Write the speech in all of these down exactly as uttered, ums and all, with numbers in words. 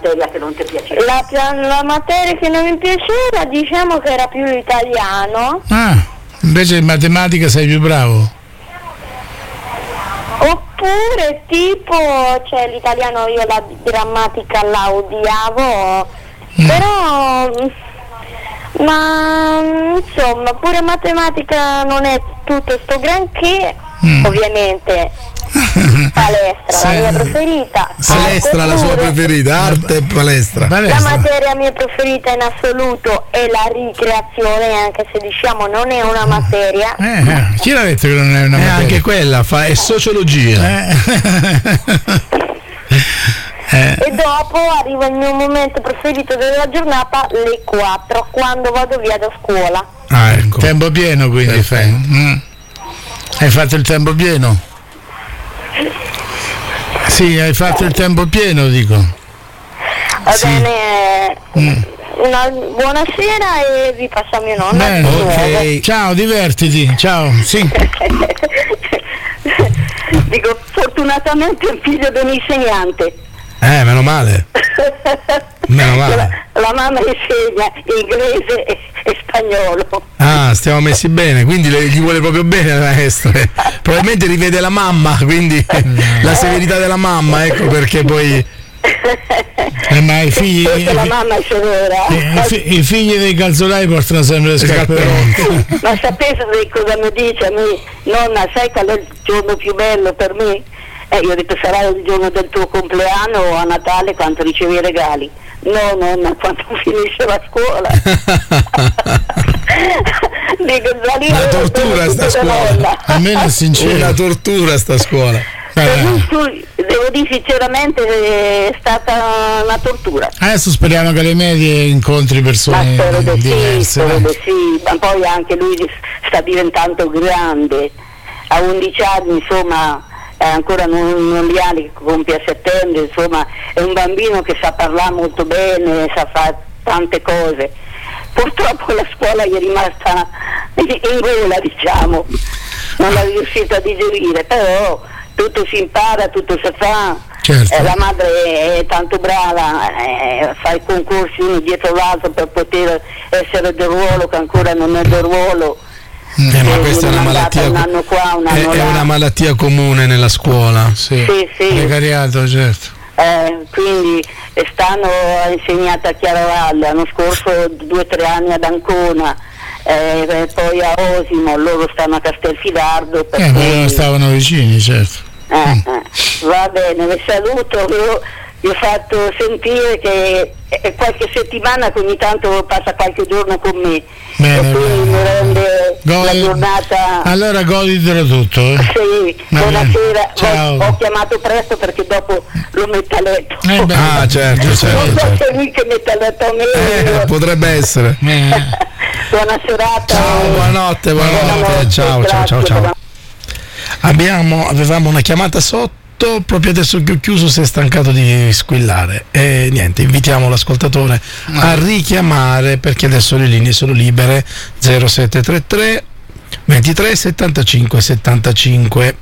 materia che non ti piaceva? La, la materia che non mi piaceva, diciamo che era più l'italiano. Ah, invece in matematica sei più bravo? Oppure tipo, cioè l'italiano io la grammatica la odiavo, mm. però ma insomma pure matematica non è tutto sto granché, mm. ovviamente. Palestra, sì. La mia preferita. Palestra, la sua preferita, arte e palestra. La materia mia preferita in assoluto è la ricreazione, anche se diciamo non è una materia. Eh, eh, chi l'ha detto che non è una eh, materia? Anche quella fa, è sociologia. Eh. Eh. E dopo arriva il mio momento preferito della giornata, le quattro, quando vado via da scuola. Ah, ecco. Tempo pieno quindi fai. Mm. Hai fatto il tempo pieno? Sì, hai fatto il tempo pieno, dico. Va sì. bene, mm. una buonasera e vi passo a mio nonno. Bene, okay. Ciao, divertiti, ciao. Sì. Dico, fortunatamente è il figlio di un insegnante. Eh, meno male. Meno male. La, la mamma insegna inglese e, e spagnolo. Ah, stiamo messi bene, quindi le, gli vuole proprio bene la maestra. Probabilmente rivede la mamma, quindi la severità della mamma, ecco perché poi. Eh, ma i figli. Perché la mamma è severa. I, fi, i figli dei calzolai portano sempre le scarpe. Ma sapete cosa mi dice a me? Nonna, sai qual è il giorno più bello per me? Eh, io ho detto sarà il giorno del tuo compleanno o a Natale quando ricevi i regali. No, nonna, quando finisce la scuola. Dico, una tortura sta scuola. Almeno è sincero. Una tortura sta scuola. Eh. Devo dire sinceramente è stata una tortura. Adesso speriamo che alle medie incontri persone ma spero di diverse. Sì, spero di sì, ma poi anche lui sta diventando grande. A undici anni, insomma, eh, ancora non, non li ha, li compie a settembre, insomma, è un bambino che sa parlare molto bene, sa fare tante cose. Purtroppo la scuola gli è rimasta in gola, diciamo, non l'ha riuscito a digerire, però tutto si impara, tutto si fa. Certo. Eh, la madre è tanto brava, eh, fa i concorsi uno dietro l'altro per poter essere del ruolo che ancora non è del ruolo. Eh, ma questa è una malattia, un anno qua, un anno è, là. È una malattia comune nella scuola. Sì, sì, sì. Precariato, certo. Eh, quindi stanno ha insegnato a Chiaravalle, l'anno scorso due o tre anni ad Ancona, eh, poi a Osimo, loro stanno a Castelfidardo. Perché... Eh, ma stavano vicini, certo. Eh, eh. Va bene, vi saluto, io vi ho fatto sentire che eh, qualche settimana che ogni tanto passa qualche giorno con me. Bene, e quindi mi rende Godi, la giornata. Allora goditelo tutto. Eh? Sì, buonasera. Ciao. Ho, ho chiamato presto perché dopo lo metto a letto. Eh beh, ah, certo, certo. Non so certo. se è lui che mette a letto a me. Eh, potrebbe essere. Eh. Buona serata. Ciao, buonanotte, buonanotte. buonanotte. Ciao, ciao, ciao, ciao. Abbiamo, avevamo una chiamata sotto. Proprio adesso che ho chiuso si è stancato di squillare e niente, invitiamo l'ascoltatore a richiamare perché adesso le linee sono libere. Zero sette tre tre ventitré settantacinque settantacinque.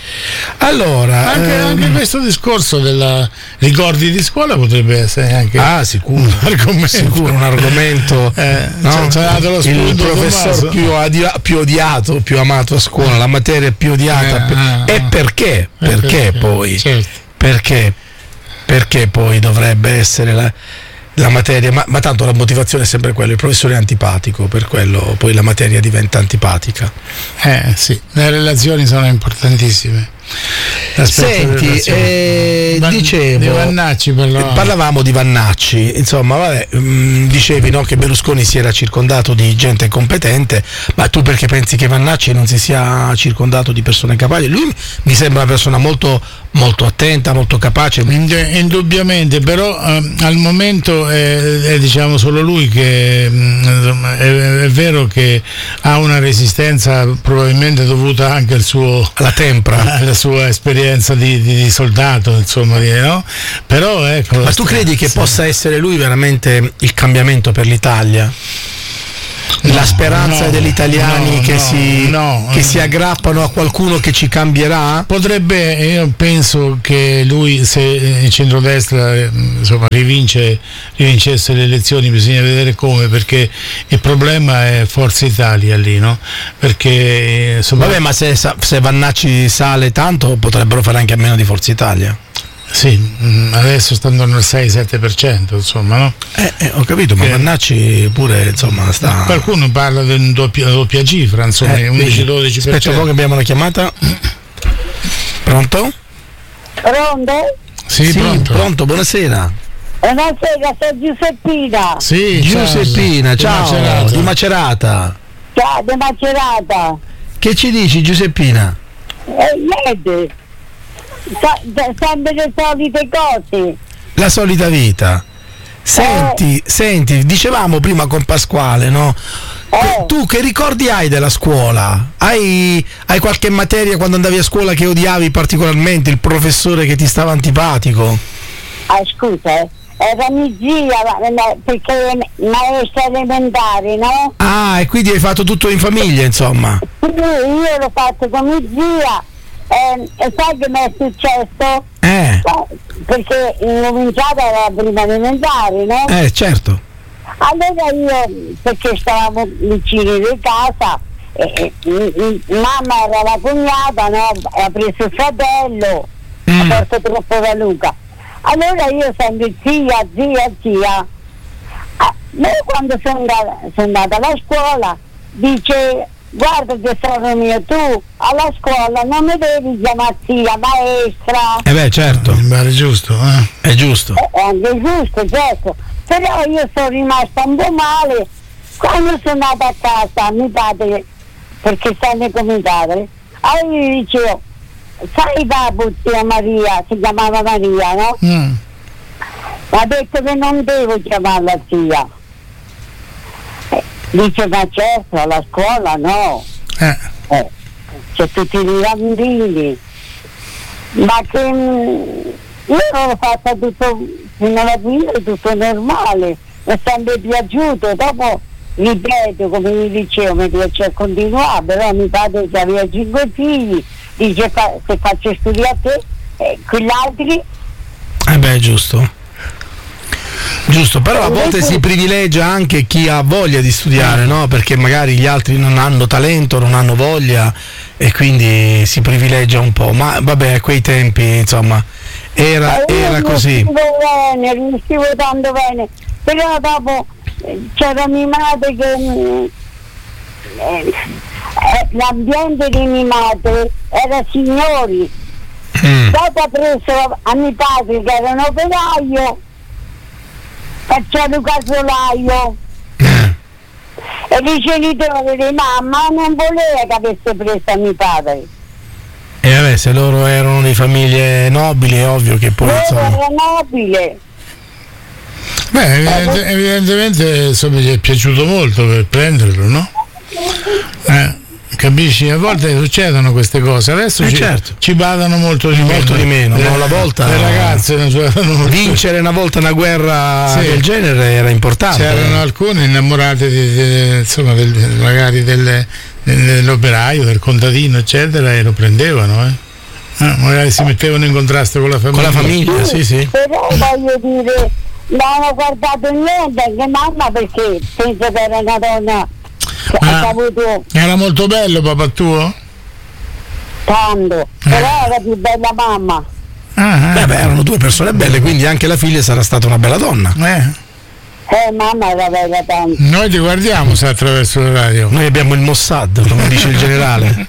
Allora anche, ehm... anche questo discorso della ricordi di scuola potrebbe essere anche ah sicuro un argomento, sicuro, un argomento eh, no? C'è dato lo il professor più, adia, più odiato, più amato a scuola, la materia più odiata eh, ah, e perché perché, perché poi certo. perché perché poi dovrebbe essere la la materia, ma, ma tanto la motivazione è sempre quella, il professore è antipatico, per quello poi la materia diventa antipatica. Eh sì, le relazioni sono importantissime. Senti, eh, Van, dicevo di Vannacci parlavamo. parlavamo di Vannacci, insomma, vabbè, mh, dicevi no, che Berlusconi si era circondato di gente competente, ma tu perché pensi che Vannacci non si sia circondato di persone capaci? Lui mi sembra una persona molto molto attenta, molto capace. Indubbiamente, però eh, al momento è, è diciamo solo lui che insomma, è, è vero che ha una resistenza probabilmente dovuta anche al suo alla tempra, alla sua esperienza di, di, di soldato, insomma, di, no? Però ecco. Ma tu credi che possa essere lui veramente il cambiamento per l'Italia? la speranza no, degli italiani no, che, no, si, no, che si aggrappano a qualcuno che ci cambierà? Potrebbe, io penso che lui, se il centrodestra insomma rivince, rivincesse le elezioni, bisogna vedere come, perché il problema è Forza Italia lì, no? Perché insomma, vabbè, ma se, se Vannacci sale tanto potrebbero fare anche a meno di Forza Italia. Sì, adesso sta intorno al sei sette per cento, insomma, no? Eh, eh, ho capito, ma eh. Vannacci pure, insomma, sta... Qualcuno parla di doppia, doppia cifra, insomma, eh, undici dodici per cento. Aspetta un po' che abbiamo una chiamata. Pronto? Pronto? Sì, sì pronto. pronto, buonasera. Buonasera, sono Giuseppina. Sì, Giuseppina, ciao, ciao. Di Macerata. Di Macerata. Ciao, di Macerata. Che ci dici, Giuseppina? Eh, niente. Sempre le solite cose. La solita vita. Senti, eh. senti, dicevamo prima con Pasquale, no? Eh. Tu che ricordi hai della scuola? Hai, hai qualche materia quando andavi a scuola che odiavi particolarmente? Il professore che ti stava antipatico? Ah, scusa, era mia zia, perché maestra elementare, no? Ah, e quindi hai fatto tutto in famiglia, insomma? Io, io l'ho fatto con mia zia. Eh, e sai che mi è successo? Eh. Perché incominciata era la prima elementare, no? Eh, certo. Allora io, perché stavamo vicini di casa, eh, eh, mamma era la cognata, no? Ha preso il fratello, mm. ha portato troppo da Luca. Allora io sempre zia, zia, zia. Ah, quando sono andata, sono andata alla scuola, dice... Guarda che sono mio, tu alla scuola non mi devi chiamare zia, maestra. Eh beh, certo. Mi pare giusto, eh? È giusto. È anche giusto, certo. Però io sono rimasta un po' male quando sono andata a casa a mio padre, perché stanno con mio padre. Allora io dicevo, sai Babbo, zia Maria, si chiamava Maria, no? Mm. Ha detto che non devo chiamarla zia. Dice, ma certo, alla scuola no, eh. Eh, c'è tutti i bambini, ma che mh, io l'ho fatta tutto fino alla fine, tutto normale, mi è sempre piaciuto. Dopo ripeto, come vi dicevo, mi piace continuare, però mio padre che aveva cinque figli dice fa, se faccio studiare a te, eh, quell'altri. Eh beh, giusto. Giusto, però a volte si privilegia anche chi ha voglia di studiare, no? Perché magari gli altri non hanno talento, non hanno voglia e quindi si privilegia un po'. Ma vabbè, a quei tempi, insomma, era, era così. Bene, riuscivo tanto bene, però dopo c'era mia madre che eh, l'ambiente di mia madre era signori. Mm. Dopo ha preso a mio padre che era un operaio, facciamo il casolaio eh. e i genitori di mamma non voleva che avesse preso a mio padre. E vabbè, se loro erano di famiglie nobili è ovvio che poi loro insomma... era nobile. Beh, evidente, evidentemente insomma gli è piaciuto molto per prenderlo, no? Eh, capisci? A volte succedono queste cose, adesso eh ci, certo. ci badano molto di molto meno. Di meno. Le, no, la volta, le ragazze vincere una volta una guerra sì. del genere era importante. C'erano eh. alcune innamorate di, di, insomma del, magari delle, dell'operaio, del contadino, eccetera, e lo prendevano, eh. Eh, magari si mettevano in contrasto con la famiglia. Con la famiglia, sì, sì. Però voglio dire, non ho guardato niente anche mamma, perché penso che era una donna che ah, ha avuto... Era molto bello papà tuo? Tanto, eh. però era più bella mamma. Ah, beh, beh, erano due persone belle, quindi anche la figlia sarà stata una bella donna. Eh. Eh, mamma era bella tanto. Noi ti guardiamo se attraverso la radio. Noi abbiamo il Mossad, come dice il generale.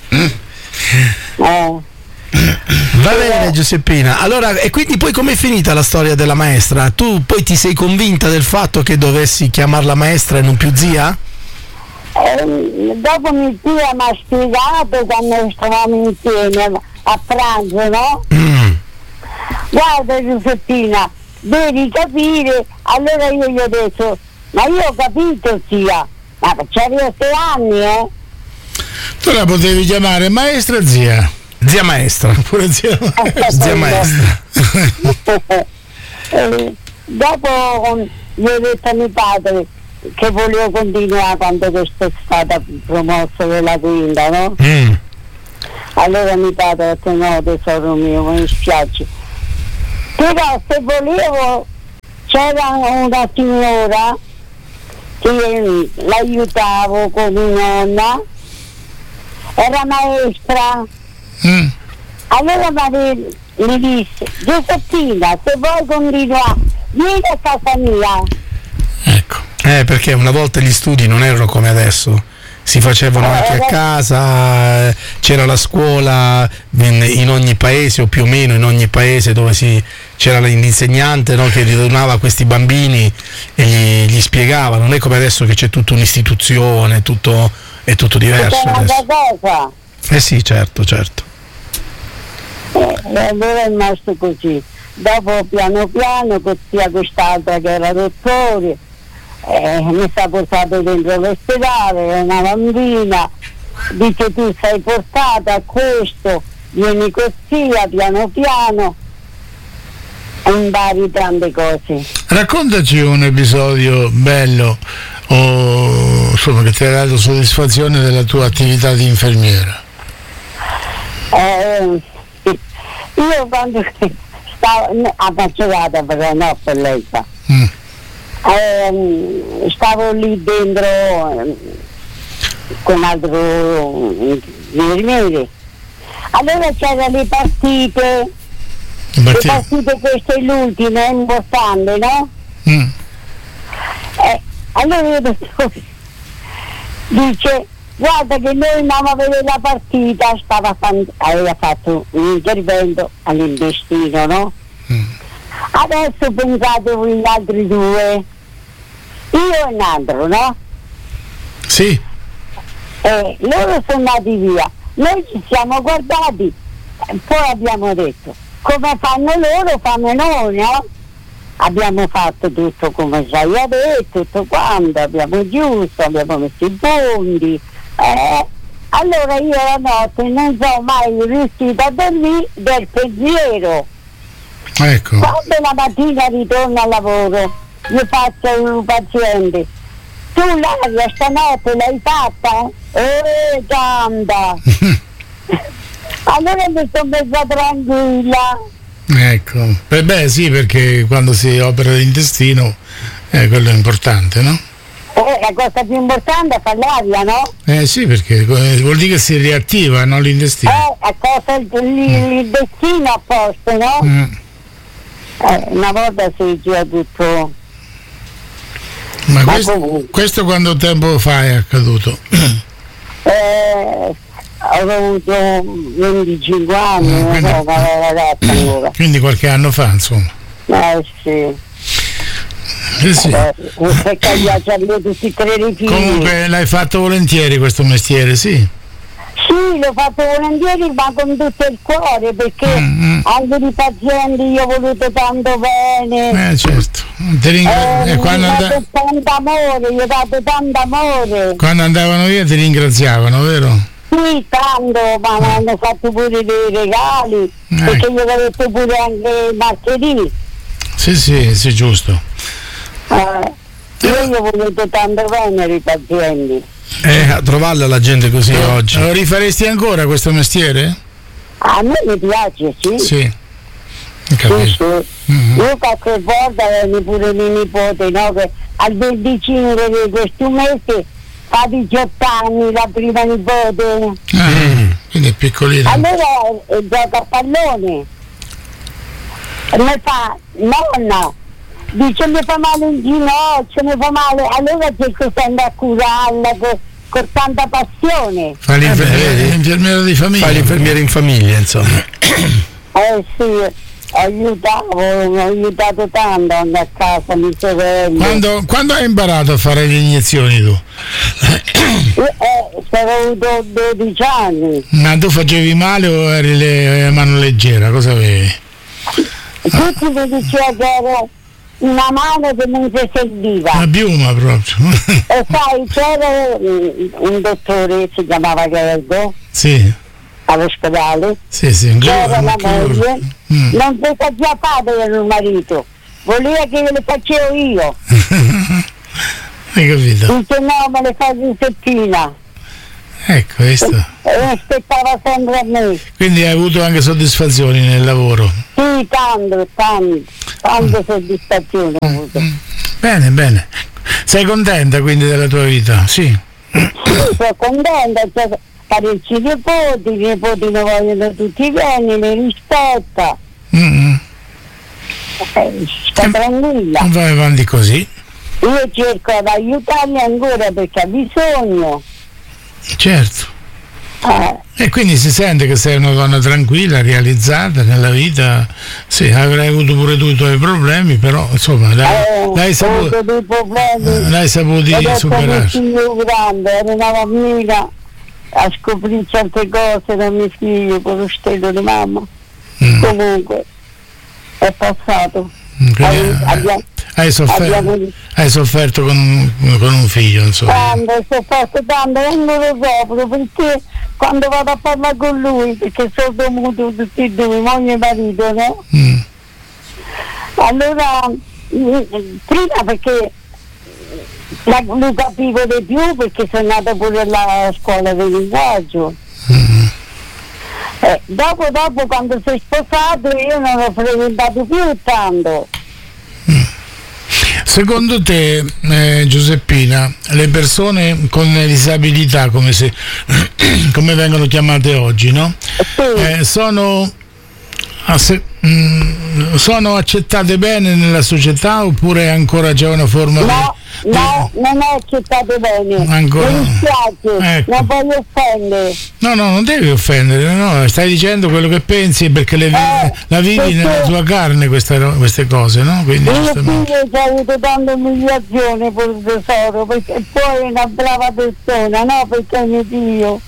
Eh. Va bene Giuseppina, allora e quindi poi com'è finita la storia della maestra? Tu poi ti sei convinta del fatto che dovessi chiamarla maestra e non più zia? Eh, dopo mia zia mi ha spiegato quando stavamo insieme a pranzo, no? Mm. Guarda Giuseppina, devi capire. Allora io gli ho detto, ma io ho capito zia, ma c'avevo sei anni, eh? Tu la potevi chiamare maestra o zia? Zia maestra, pure zia maestra. Zia maestra. eh, dopo gli ho detto a mio padre, che volevo continuare quando questo è stata promossa della quinta, no? Mm. Allora mi padre ha detto no tesoro mio, mi dispiace. Però se volevo, c'era una signora che l'aiutavo come nonna, era maestra. Mm. Allora mi disse, Giuseppina, se vuoi continuare, vieni a casa mia. Ecco. Eh, perché una volta gli studi non erano come adesso, si facevano anche a casa, eh, c'era la scuola in, in ogni paese o più o meno in ogni paese dove si, c'era l'insegnante, no, che ritornava a questi bambini e gli, gli spiegava, non è come adesso che c'è tutta un'istituzione, tutto, è tutto diverso adesso. Cosa. Eh sì, certo, certo. Eh, allora è rimasto così. Dopo piano piano sia quest'altra che era dottore, eh, mi sta portato dentro l'ospedale, è una bambina, dice tu sei portata a questo, vieni così, piano piano, impari tante cose. Raccontaci un episodio bello o insomma che ti ha dato soddisfazione della tua attività di infermiera. Eh, io quando stavo a Macerata, però no per lei fa. Mm. Eh, stavo lì dentro eh, con altro infermiere, allora c'erano le partite, le partite, questa è l'ultima, è importante, no? Mm. Eh, allora il dottore dice guarda che noi andiamo a vedere la partita, stava fan- aveva fatto un intervento all'intestino, no? Mm. Adesso pensate voi gli altri due, io e un altro, no? Sì. Eh, loro sono andati via, noi ci siamo guardati, eh, poi abbiamo detto come fanno loro fanno noi, no? Abbiamo fatto tutto come già io ho detto, tutto quanto, abbiamo giusto, abbiamo messo i punti, eh, allora io la notte non sono mai riuscita a dormire del pensiero. Ecco. Quando la mattina ritorno al lavoro, io faccio un paziente, tu l'aria stanotte l'hai fatta? Eh, tanta! Allora mi sono messa tranquilla. Ecco. Eh beh sì, perché quando si opera l'intestino eh, quello è importante, no? Eh, la cosa più importante è fare l'aria, no? Eh sì, perché eh, vuol dire che si riattiva, no, l'intestino. Eh, a cosa il, l'intestino a posto, no? Mm. Eh, una volta si gira tutto. Ma, Ma questo, comunque. questo quanto tempo fa è accaduto? Eh, ho avuto venticinque anni, Mm, non quindi- so, ma era ragazza ancora. Quindi qualche anno fa, insomma. Eh sì. Eh sì. Eh, perché gli ha già tutti i tre figli. Comunque l'hai fatto volentieri questo mestiere, sì. Sì, l'ho fatto volentieri, ma con tutto il cuore, perché Mm, mm. anche di pazienti io ho voluto tanto bene. Eh certo. Ti ringra- Eh, e mi quando, ha and- dato tanto amore, gli ho dato tanto amore. quando andavano via ti ringraziavano, vero? Sì, tanto, ma mi hanno fatto pure dei regali, perché gli ho detto pure anche martedì. Sì, sì, sì, giusto. Eh, io gli ho voluto tanto bene ai pazienti. Eh, a trovarla la gente così oggi. Lo rifaresti ancora questo mestiere? A me mi piace, sì. Sì. Sì, Capito. sì. Mhm. Io qualche volta avevo pure mio nipote, no? Che al venticinque di questo mese fa diciotto anni la prima nipote. Ah, quindi è piccolino. Allora eh, gioca a pallone. E mi fa, nonna, dice mi fa male in ginocchio, mi fa male. Allora cerco sempre a curarla con, con tanta passione. Fa l'infermiera, Eh, beh, l'infermiera di famiglia. Fai l'infermiere in famiglia, insomma. Eh sì, aiutavo, mi ha aiutato tanto andare a casa, mi sorelle. Quando, quando hai imparato a fare le iniezioni tu? Io eh, avevo avuto dodici anni. Ma tu facevi male o eri le, a mano leggera? Cosa avevi? Tutti mi dicevano che ero una mano che non si serviva. Una piuma proprio. E sai, c'era mm, un dottore, si chiamava Gergo, Sì, all'ospedale, sì, sì. un c'era chirurgo, la un chirurgo. moglie, Mm. non si sapeva fare del marito, voleva che le facevo io. Hai capito? Dice no, me le fa Giuseppina. Ecco, questo. E aspettava sempre a me. Quindi hai avuto anche soddisfazioni nel lavoro? Sì, tanto, tanto, tante soddisfazioni ho avuto. Bene, bene. Sei contenta quindi della tua vita? Sì. Sì, sono contenta, c'è parecchi nipoti, i nipoti ne vogliono tutti bene, li rispetta. Mm-hmm. Eh, sta Eh, tranquilla. Vai avanti così. Io cerco di aiutarli ancora perché ha bisogno. Certo. Eh, E quindi si sente che sei una donna tranquilla, realizzata nella vita. Sì, avrai avuto pure tu i tuoi problemi, però insomma l'hai, eh, l'hai ho saputo, avuto dei problemi. l'hai saputi Ed è superare. un figlio grande, era una bambina a scoprire certe cose da mio figlio con lo stesso di mamma. Mm. Comunque è passato. Quindi, Abbi- eh, abbiamo- hai, sofferto, abbiamo- hai sofferto con un, con un figlio, insomma. Tanto, ho sofferto tanto e non lo so perché quando vado a parlare con lui, perché sono dovuti tutti e due, moglie e marito, no? Mm. Allora, mm, prima perché la, lo capivo di più perché sono andata pure alla scuola di linguaggio. Mm. Eh, dopo, dopo, quando si è sposato, io non l'ho frequentato più tanto. Secondo te, eh, Giuseppina, le persone con disabilità, come, se, come vengono chiamate oggi, no? Sì. Eh, sono, asse- mh, sono accettate bene nella società oppure ancora c'è una forma No, di... no, non è accettato bene. Ancora. Mi dispiace, Ecco. non voglio offendere. No, no, non devi offendere, no, stai dicendo quello che pensi perché le vi- Eh, la vivi perché- nella tua carne queste, ro- queste cose, no? Quindi Mio giustamente. figlio ci ha avuto tanta umiliazione per il tesoro, perché poi è una brava persona, no? Perché è mio figlio.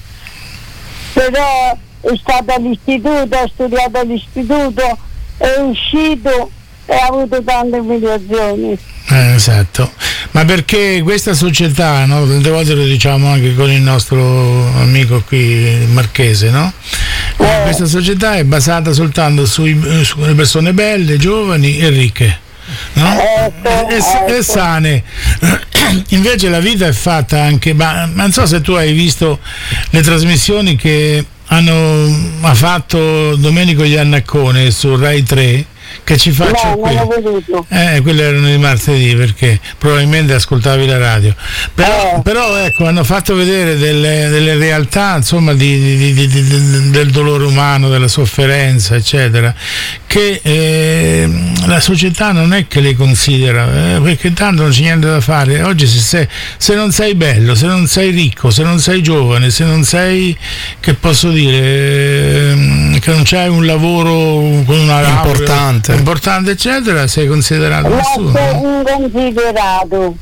Però è stato all'istituto, ha studiato all'istituto, è uscito e ha avuto tante umiliazioni. Eh, esatto, ma perché questa società, no? Tante volte lo diciamo anche con il nostro amico qui marchese, no? Eh. Questa società è basata soltanto sui, sulle persone belle, giovani e ricche, no? Ecco, e, e- e ecco. sane. Invece la vita è fatta anche, ma ma non so se tu hai visto le trasmissioni che hanno ha fatto Domenico Iannaccone su Rai tre, che ci faccia No, qui. non l'ho veduto. Eh, quelle erano di martedì perché probabilmente ascoltavi la radio. Però, Eh. però ecco, hanno fatto vedere delle, delle realtà, insomma, di, di- di- di- di- del dolore umano, della sofferenza, eccetera, che eh, la società non è che le considera, eh, perché tanto non c'è niente da fare. Oggi se, sei, se non sei bello, se non sei ricco, se non sei giovane, se non sei, che posso dire, ehm, che non c'hai un lavoro con una laurea Importante. importante, eccetera, sei considerato nessuno. Lascio inconsiderato.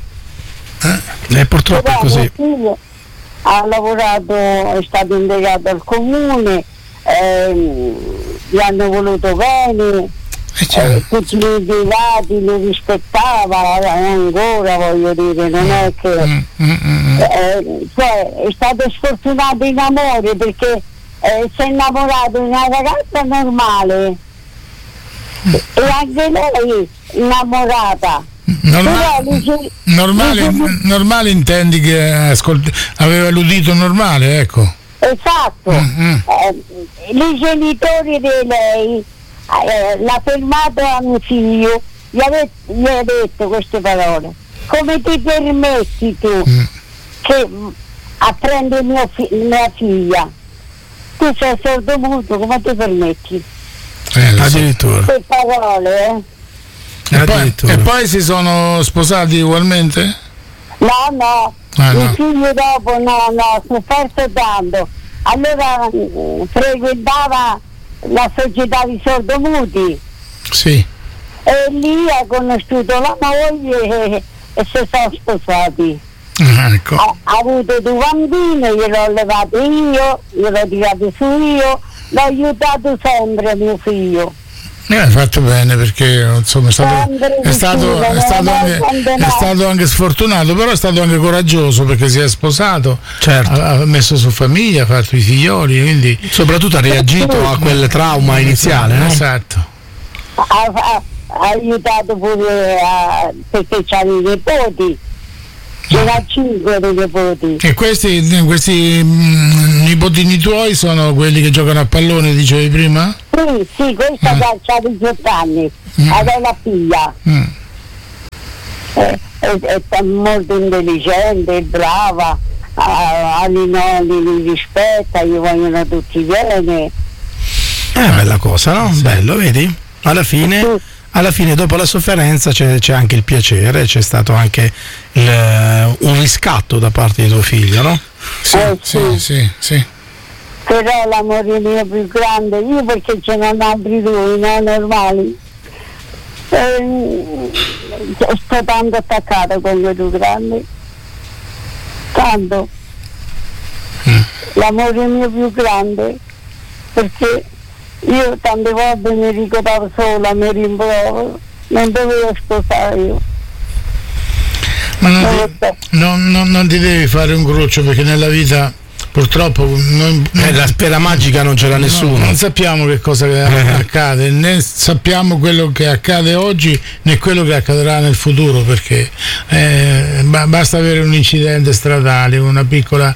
E purtroppo è Però così. mio figlio ha lavorato, è stato impiegato al comune, ehm, gli hanno voluto bene, Eh, certo. eh, tutti gli impiegati li rispettava ancora, voglio dire, non è che Mm, mm, mm. eh, cioè, è stato sfortunato in amore perché eh, si è innamorato di una ragazza normale e anche lei innamorata. Norma- Però dice- normale, dice- normale intendi che ascolti- aveva l'udito normale, ecco. Esatto, Mm, mm. eh, i genitori di lei eh, l'ha fermato a mio figlio, gli ha, det- gli ha detto queste parole: come ti permetti tu Mm. che mh, a prendere mio fi- mia figlia? Tu sei sordomuto, come ti permetti? Eh, lo so. Addirittura. Queste parole, eh? E poi, Addirittura. e poi si sono sposati ugualmente? No, no, Ah, il no. figlio dopo no, no, ha sofferto tanto. Allora mh, frequentava la società di sordomuti Sì. e lì ha conosciuto la moglie e, e si sono sposati. Ah, ecco. Ha, ha avuto due bambine, gliel'ho levato io, gliel'ho tirato su io, l'ho aiutato sempre mio figlio. Eh, hai fatto bene perché insomma è stato, Sempre è stato, vicino, è stato non anche, l'ho abbandonato. è stato anche sfortunato, però è stato anche coraggioso perché si è sposato, Certo. ha, ha messo su famiglia, ha fatto i figlioli, quindi Soprattutto ha reagito a quel trauma iniziale, no? esatto. Ha, ha- ha aiutato pure a, perché c'hanno i nipoti. c'era cinque dei nipoti. E questi, questi mh, nipotini tuoi sono quelli che giocano a pallone, dicevi prima? Sì, sì, questa Mm. ha diciotto anni, Mm. ha una figlia. Mm. È, è, è molto intelligente, brava, ha i nonni li rispetta, gli vogliono tutti bene. È una bella cosa, no? Bello, vedi? Alla fine, alla fine dopo la sofferenza c'è, c'è anche il piacere, c'è stato anche il, un riscatto da parte di tuo figlio, no? Sì, Eh, sì, sì. sì, sì. Però l'amore mio più grande, io perché ce ne hanno altri due, no, normali. Eh, sto tanto attaccata con quei due grandi. Tanto. Mm. L'amore mio più grande, perché io tante volte mi ricordavo sola, mi rimproveravo, non dovevo sposare io. Ma non Non lo ti, so. non, non- non ti devi fare un cruccio, perché nella vita purtroppo non, Eh, la spera magica non ce l'ha nessuno. no, non sappiamo che cosa accade, né sappiamo quello che accade oggi né quello che accadrà nel futuro, perché eh, ba- basta avere un incidente stradale, una piccola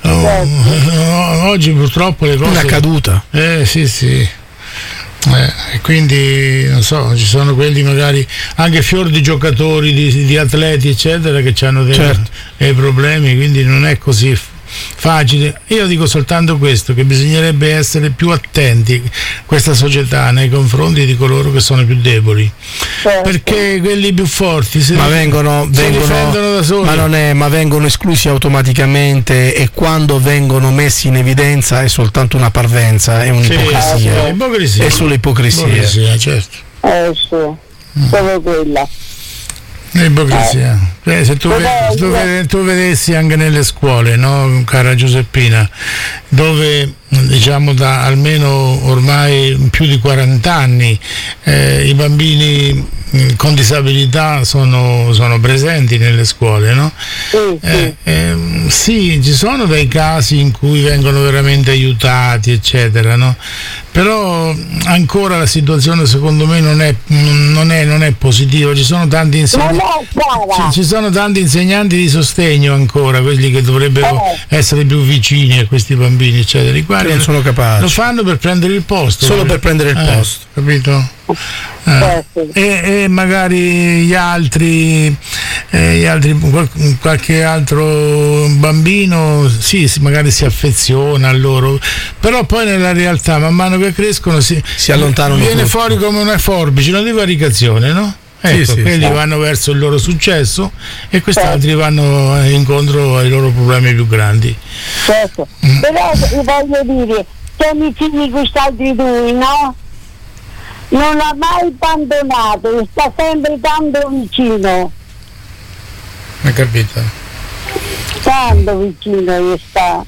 oh, oggi purtroppo le cose Una caduta. eh sì sì. Eh, e quindi non so, ci sono quelli magari anche fior di giocatori, di, di atleti eccetera, che hanno dei, Certo. dei problemi, quindi non è così f- facile. Io dico soltanto questo, che bisognerebbe essere più attenti, questa società, nei confronti di coloro che sono più deboli, Certo. perché quelli più forti si, Ma vengono, si vengono difendono da soli. ma, non è, ma vengono esclusi automaticamente, e quando vengono messi in evidenza è soltanto una parvenza, è Sì, un'ipocrisia. sì, ipocrisia. È solo ipocrisia. Ipocrisia, certo. Eh sì, solo quella. Ipocrisia. Eh, se tu, ve- se tu, vede- tu vedessi anche nelle scuole, no, cara Giuseppina, dove diciamo da almeno ormai più di quaranta anni eh, i bambini mh, con disabilità sono, sono presenti nelle scuole, no? Sì, sì. Eh, ehm, sì, ci sono dei casi in cui vengono veramente aiutati, eccetera, no? Però ancora la situazione secondo me non è, non è, non è positiva, ci sono tanti Non insegnanti. è chiara. Ci sono tanti insegnanti di sostegno ancora, quelli che dovrebbero Eh. essere più vicini a questi bambini, eccetera. I quali Che non sono capaci. lo fanno per prendere il posto. Solo per prendere il Eh, posto. Capito? Eh, Certo. E, e magari gli altri, eh, gli altri qual- qualche altro bambino sì, si- magari si affeziona a loro, però poi nella realtà man mano che crescono si, Si allontanano viene tutti. fuori come una forbice, una divaricazione, no? Ecco, Sì, sì, quelli sì. vanno verso il loro successo e questi altri vanno incontro ai loro problemi più grandi. Certo. Però vi voglio dire, che mi figli quest'altri due, no? Non ha mai abbandonato, sta sempre tanto vicino, Hai capito? tanto vicino che sta.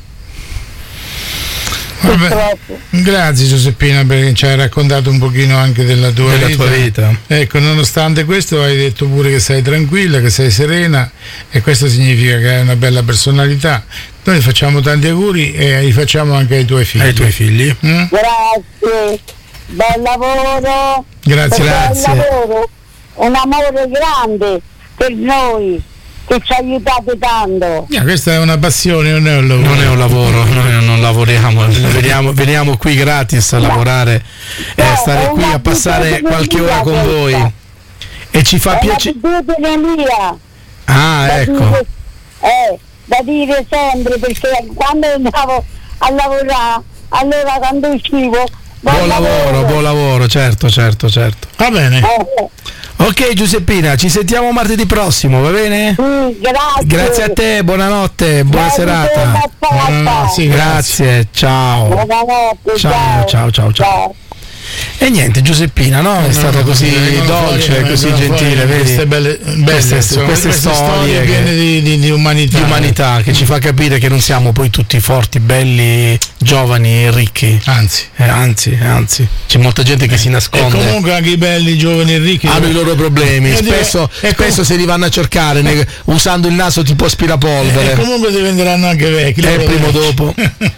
Vabbè, Purtroppo. grazie Giuseppina, perché ci hai raccontato un pochino anche della tua Della vita. tua vita. Ecco, nonostante questo hai detto pure che sei tranquilla, che sei serena, e questo significa che hai una bella personalità. Noi facciamo tanti auguri e li facciamo anche ai tuoi figli. Ai tuoi figli. Mm? Grazie, bel lavoro. Grazie, bel grazie. lavoro, un amore grande per noi, che ci aiutate tanto. Ah, questa è una passione, non è un lavoro. Non è un lavoro, noi non lavoriamo, veniamo, veniamo qui gratis a lavorare e a stare qui a passare qualche ora con voi. E ci fa È piacere. un'abitudine mia. Ah, da ecco. dire, eh, da dire sempre, perché quando andavo a lavorare, allora quando uscivo, Buon lavoro, buon lavoro, certo, certo, certo. Va bene. Eh, Ok Giuseppina, ci sentiamo martedì prossimo, va bene? sì, grazie. Grazie a te, buonanotte, buona Dai, serata. buona serata. Buonanotte, sì, Grazie, ciao. Buonanotte, Ciao, ciao, ciao, ciao. E niente, Giuseppina, no? È stata così dolce, così gentile, vedi? Queste belle, belle Queste- sono- queste storie che- piene di, di, di umanità. Di umanità, che ci fa capire che non siamo poi tutti forti, belli, giovani e ricchi. Anzi. Eh, anzi, anzi, c'è molta gente che si E nasconde. comunque anche i belli, i giovani e ricchi Hanno i loro problemi, E dire- spesso, e com- spesso se li vanno a cercare ne- usando il naso tipo e aspirapolvere. comunque diventeranno anche vecchi. E loro prima o vecchi. dopo.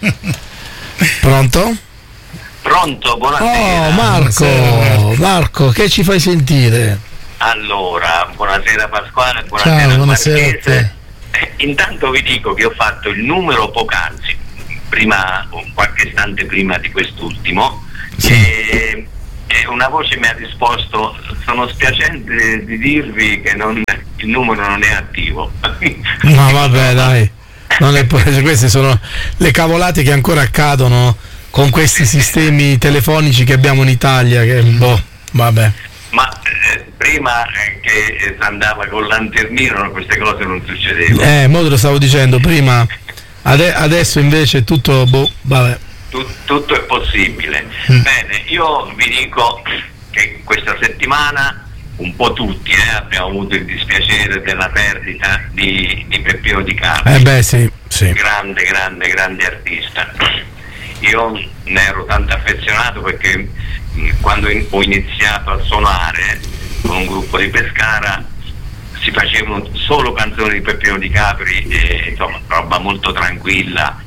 Pronto? Pronto, buonasera. Oh Marco, Buonasera. Marco, che ci fai sentire? Allora, buonasera Pasquale, buonasera Ciao, buonasera a Marchese. intanto vi dico che ho fatto il numero poc'anzi, prima, qualche istante prima di quest'ultimo, sì. e, e una voce mi ha risposto: sono spiacente di dirvi che non, il numero non è attivo. No vabbè dai, non è, queste sono le cavolate che ancora accadono con questi sistemi telefonici che abbiamo in Italia, che boh, vabbè. Ma eh, prima eh, che eh, si andava con lanternino queste cose non succedevano. Eh, mo te lo stavo dicendo prima, ade- adesso invece tutto, boh, vabbè. Tut- tutto è possibile. Mm. Bene, io vi dico che questa settimana un po' tutti eh, abbiamo avuto il dispiacere della perdita di, di Peppino Di Capri. Eh beh sì, sì. Grande, grande, grande artista. Io ne ero tanto affezionato perché quando in, ho iniziato a suonare con un gruppo di Pescara si facevano solo canzoni di Peppino Di Capri, e, insomma roba molto tranquilla,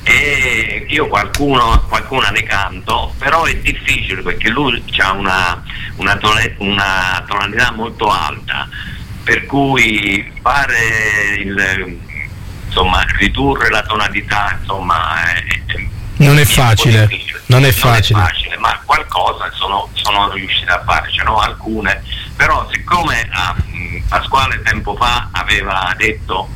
e io qualcuno, qualcuna ne canto, però è difficile perché lui ha una, una, tone, una tonalità molto alta, per cui fare il, insomma ridurre la tonalità insomma è, non è facile, non è facile. Non è facile, ma qualcosa sono, sono riuscito a fare, ce n'ho alcune, però siccome a, Pasquale tempo fa aveva detto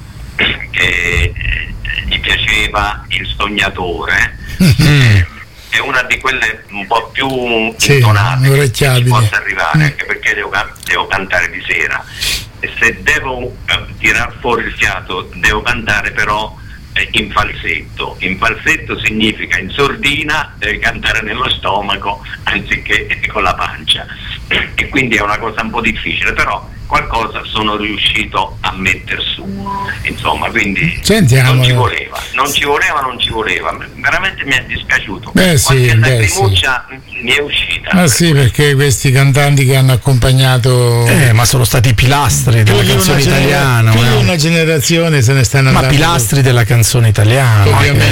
che eh, gli piaceva Il Sognatore, mm. è una di quelle un po' più sì, intonate che ci possa arrivare, mm. anche perché devo, devo cantare di sera, e se devo eh, tirar fuori il fiato devo cantare però in falsetto. In falsetto significa in sordina, devi cantare nello stomaco anziché con la pancia, e quindi è una cosa un po' difficile, però qualcosa sono riuscito a metter su, insomma, quindi Sentiamo. non ci voleva, non ci voleva, non ci voleva, veramente mi è dispiaciuto. Beh, sì, qualche beh, lacrimuccia sì. mi è uscita. Ah sì, perché questi cantanti che hanno accompagnato eh, ma sono stati pilastri della canzone italiana, più di eh. una generazione se ne stanno andando. Ma pilastri della canzone italiana,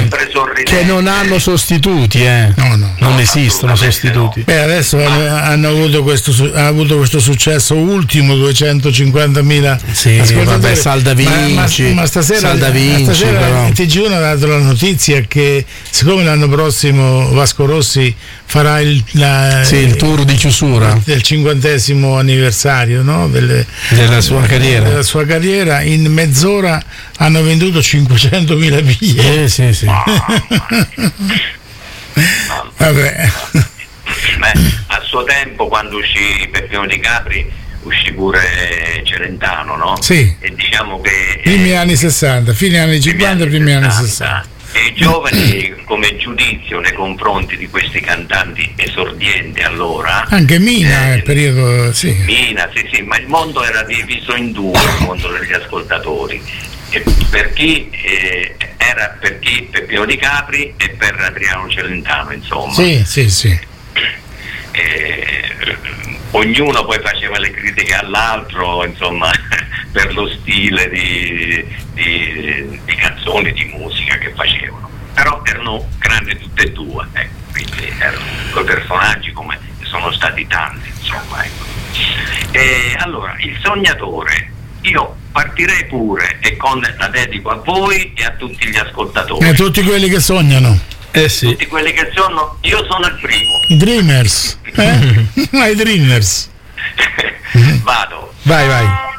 che non hanno sostituti, eh. No, no, non no, esistono sostituti. No. Beh, adesso ah. hanno, hanno avuto questo hanno avuto questo successo ultimo, duecentocinquantamila sì, vabbè, Salda Vinci, ma, ma, ma stasera, Salda Vinci, stasera però. il T G uno ha dato la notizia che siccome l'anno prossimo Vasco Rossi farà il, la, sì, il tour di chiusura del cinquantesimo anniversario, no? Delle, della sua carriera della sua carriera, in mezz'ora hanno venduto cinquecentomila biglietti. Eh, sì, sì. Vabbè. Beh, a suo tempo quando uscì Peppino Di Capri uscì pure Celentano, no? Sì. E diciamo che primi eh, anni sessanta, fine anni cinquanta, primi anni sessanta. E i giovani, come giudizio nei confronti di questi cantanti esordienti allora, anche Mina, eh, il periodo, sì. Mina, sì, sì, ma il mondo era diviso in due, il mondo degli ascoltatori. E per chi eh, era per chi Peppino Di Capri e per Adriano Celentano, insomma. Sì, sì, sì. Eh, ognuno poi faceva le critiche all'altro, insomma, per lo stile di, di, di canzoni, di musica che facevano, però erano grandi tutte e due, ecco, quindi erano quei personaggi come sono stati tanti, insomma, ecco. E allora, Il Sognatore, io partirei pure e con la dedico a voi e a tutti gli ascoltatori. E a tutti quelli che sognano. Eh sì. Tutti quelli che sono, io sono il primo. I Dreamers. Eh? I Dreamers. Vado. Vai, vai.